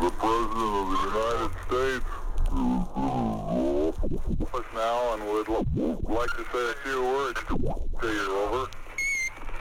the President of the United States is now and would like to say a few words to you. Over.